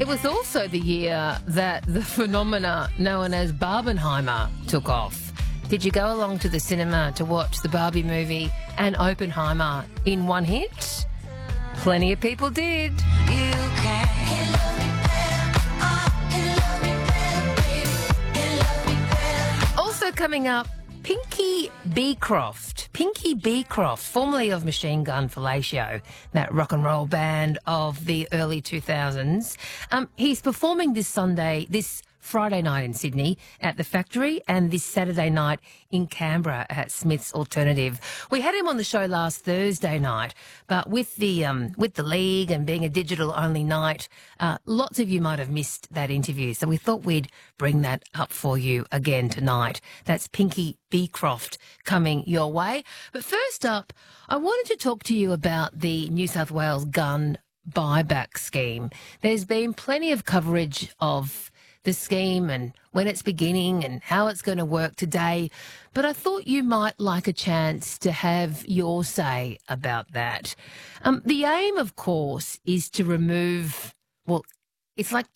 It was also the year that the phenomena known as Barbenheimer took off. Did you go along to the cinema to watch the Barbie movie and Oppenheimer in one hit? Plenty of people did. Also coming up, Pinky Beecroft. Pinky Beecroft, formerly of Machine Gun Fellatio, that rock and roll band of the early 2000s. He's performing this Friday night in Sydney at the Factory and this Saturday night in Canberra at Smith's Alternative. We had him on the show last Thursday night, but with the league and being a digital-only night, lots of you might have missed that interview. So we thought we'd bring that up for you again tonight. That's Pinky Beecroft coming your way. But first up, I wanted to talk to you about the New South Wales gun buyback scheme. There's been plenty of coverage of the scheme and when it's beginning and how it's going to work today. But I thought you might like a chance to have your say about that. The aim, of course, is to remove, it's like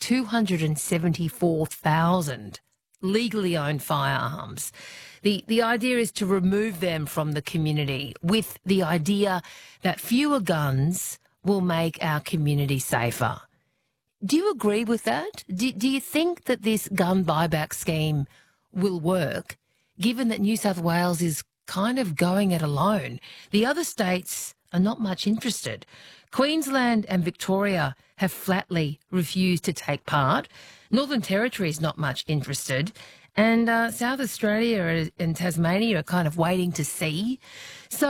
274,000 legally owned firearms. The idea is to remove them from the community with the idea that fewer guns will make our community safer. Do you agree with that? Do you think that this gun buyback scheme will work, given that New South Wales is kind of going it alone? The other states are not much interested. Queensland and Victoria have flatly refused to take part. Northern Territory is not much interested. And South Australia and Tasmania are kind of waiting to see. So